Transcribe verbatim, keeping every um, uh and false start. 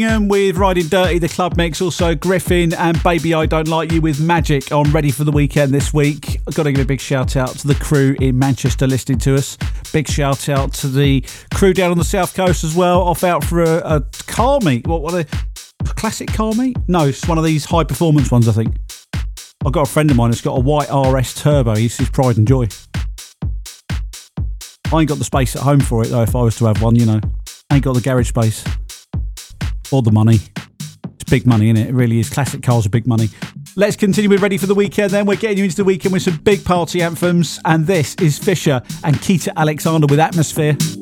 With Riding Dirty, the club mix, also Griffin and Baby I Don't Like You with Magic on Ready for the Weekend this week. I've got to give a big shout out to the crew in Manchester listening to us. Big shout out to the crew down on the south coast as well, off out for a, a car meet. What, what a classic car meet? No, it's one of these high performance ones, I think. I've got a friend of mine that's got a white R S Turbo. He's his pride and joy. I ain't got the space at home for it though. If I was to have one, you know, I ain't got the garage space. Or the money. It's big money, isn't it? It really is. Classic cars are big money. Let's continue with Ready for the Weekend then. We're getting you into the weekend with some big party anthems. And this is Fisher and Keita Alexander with Atmosphere.